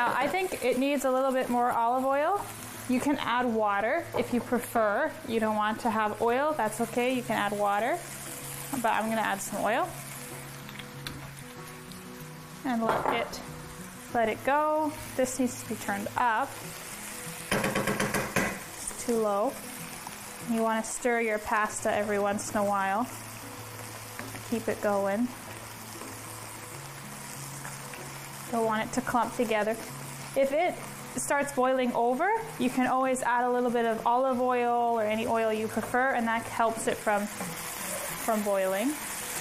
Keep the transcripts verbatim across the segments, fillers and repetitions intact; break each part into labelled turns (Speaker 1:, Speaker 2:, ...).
Speaker 1: Now I think it needs a little bit more olive oil. You can add water if you prefer. You don't want to have oil, that's okay, you can add water. But I'm gonna add some oil. And let it, let it go. This needs to be turned up. It's too low. You wanna stir your pasta every once in a while. Keep it going. Don't want it to clump together. If it starts boiling over, you can always add a little bit of olive oil or any oil you prefer, and that helps it from, from boiling.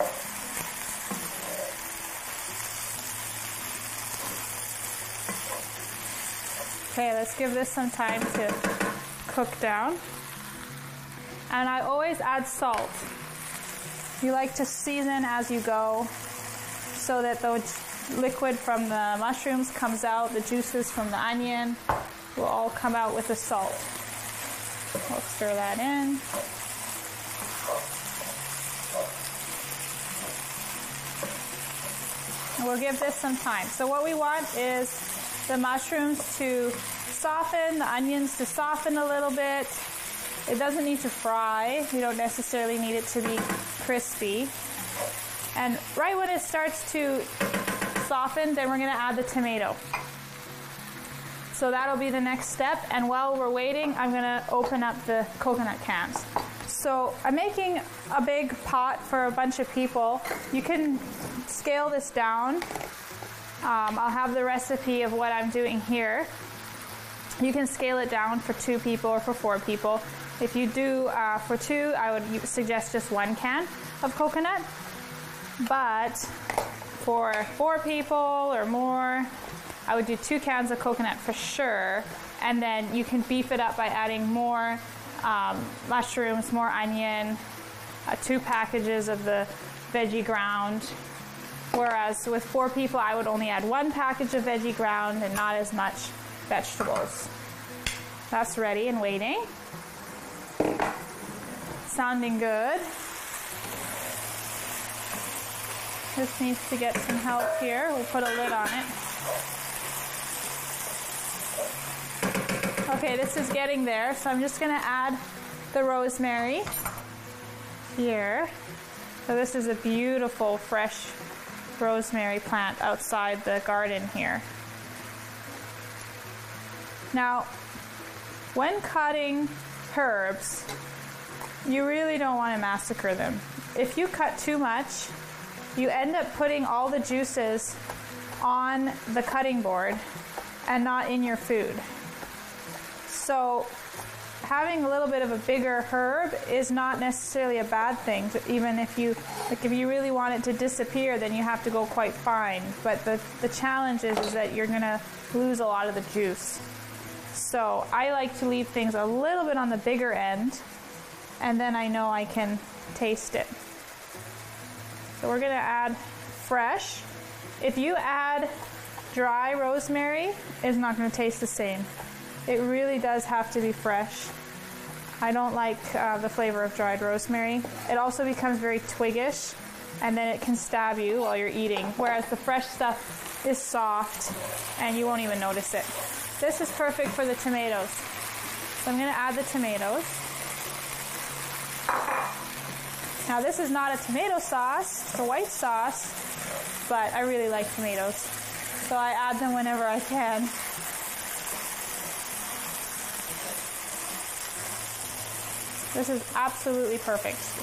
Speaker 1: Okay, let's give this some time to cook down. And I always add salt. You like to season as you go so that the liquid from the mushrooms comes out, the juices from the onion will all come out with the salt. We'll stir that in. And we'll give this some time. So what we want is the mushrooms to soften, the onions to soften a little bit. It doesn't need to fry. You don't necessarily need it to be crispy. And right when it starts to soften, then we're going to add the tomato. So that'll be the next step. And while we're waiting, I'm going to open up the coconut cans. So I'm making a big pot for a bunch of people. You can scale this down. Um, I'll have the recipe of what I'm doing here. You can scale it down for two people or for four people. If you do uh, for two, I would suggest just one can of coconut. But for four people or more, I would do two cans of coconut for sure. And then you can beef it up by adding more um, mushrooms, more onion, uh, two packages of the veggie ground. Whereas with four people, I would only add one package of veggie ground and not as much vegetables. That's ready and waiting. Sounding good. This needs to get some help here. We'll put a lid on it. Okay, this is getting there, so I'm just going to add the rosemary here. So this is a beautiful fresh rosemary plant outside the garden here. Now, when cutting herbs, you really don't want to massacre them. If you cut too much, you end up putting all the juices on the cutting board and not in your food. So having a little bit of a bigger herb is not necessarily a bad thing. Even if you, like if you really want it to disappear, then you have to go quite fine. But the, the challenge is, is that you're going to lose a lot of the juice. So I like to leave things a little bit on the bigger end, and then I know I can taste it. So we're going to add fresh. If you add dry rosemary, it's not going to taste the same. It really does have to be fresh. I don't like uh, the flavor of dried rosemary. It also becomes very twiggish, and then it can stab you while you're eating, whereas the fresh stuff is soft and you won't even notice it. This is perfect for the tomatoes. So I'm going to add the tomatoes. Now this is not a tomato sauce, it's a white sauce, but I really like tomatoes. So I add them whenever I can. This is absolutely perfect.